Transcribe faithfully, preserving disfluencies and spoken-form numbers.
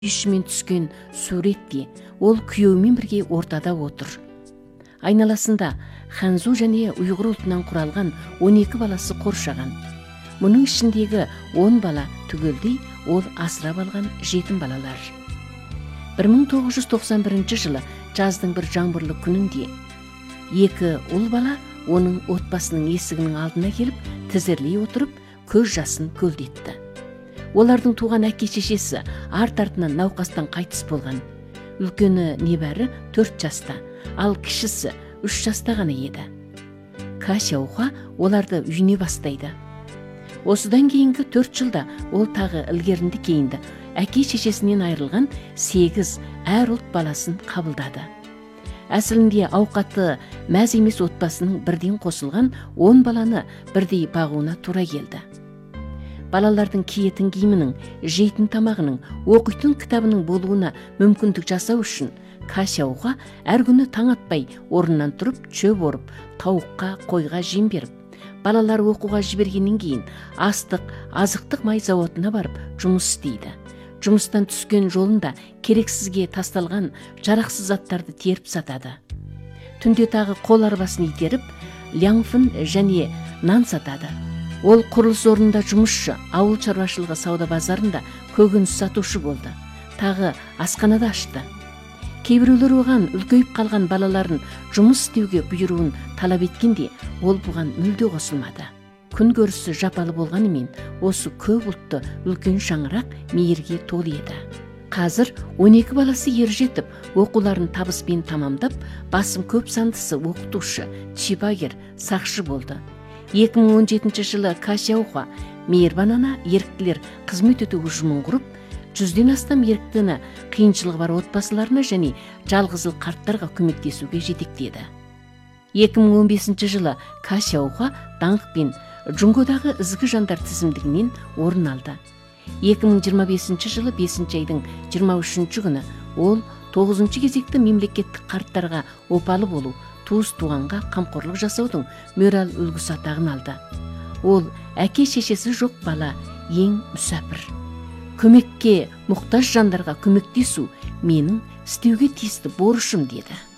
үйшімен түскен суретте ол күйеуімен бірге ортада отыр. Айналасында ханзу және ұйғыр ұлтынан құралған он екі баласы қоршаған. Мұның ішіндегі он бала түгелдей ол асырап алған жетім балалар. бір мың тоғыз жүз тоқсан бірінші жылы жаздың бір жаңбырлы күнінде екі ұл бала оның отбасының есігінің алдына келіп тізерлей отырып көз жасын көлдетті. Олардың туған әке-шешесі арт-артынан науқастан қайтыс болған. Үлкені небәрі төрт жаста, ал кішісі үш жаста ғана еді. Ка Сяохуа оларды үйіне бастайды. Осыдан кейінгі төрт жылда ол тағы ілгерінді кейінді әке-шешесінен айырылған сегіз әр ұлт баласын қабылдады. Әсілінде ауқаты мәз емес отбасының бірден қосылған он баланы бірдей бағуына тура келді. Балалардың киетін киімінің, жейтін тамағының, оқитын кітабының болуына мүмкіндік жасау үшін Ка Сяохуа әр күні таң атпай орнынан тұрып шөп орып, тауыққа, қойға жем беріп, балалар оқуға жібергеннен кейін астық, азықтық май зауытына барып жұмыс істейді. Жұмыстан түскен жолында керексізге тасталған жарақсыз заттарды теріп сатады. Түнде тағы қол арбасын итеріп, ляңфын және нан сатады. Ол құрылыс орнында жұмысшы, ауыл шаруашылығы сауда базарында көкөніс сатушы болды. Тағы асханада ашты. Кейбіреулер оған үлкейіп қалған балаларын жұмыс істеуге бұйыруын талап еткенде, ол бұған мүлде қосылмады. Күн көрісі жапалы болғанымен, осы көп ұлтты үлкен шаңырақ мейірге толы еді. Қазір он екі баласы ержетіп, оқуларын табыспен тамамдап, басым көп сандысы оқытушы, шипагер, сақшы болды. екі мың он жетінші жылы Ка Сяохуа мейірбан ана еріктілер қызмет ету ұжымын құрып, жүзден астам еріктіні қиыншылығы бар отбасыларына және жалғызыл қарттарға көмектесуге жетектеді. екі мың он бесінші жылы Ка Сяохуа даңқпен Джунгодағы ізгі жандар тізімдігінен орын алды. екі мың жиырма бесінші жылы бесінші айдың жиырма үшінші күні ол тоғызыншы кезекті мемлекеттік қарттарға опалы болу, туыс туғанға қамқорлық жасаудың мөрал үлгісі атағын алды. Ол әке-шешесі жоқ бала, ең мүсәпір. Көмекке мұқтаж жандарға көмектесу менің істеуге тиісті борышым деді.